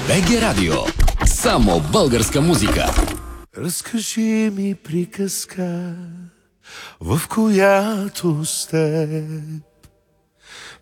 БГ Радио. Само българска музика. Разкажи ми приказка, в която сте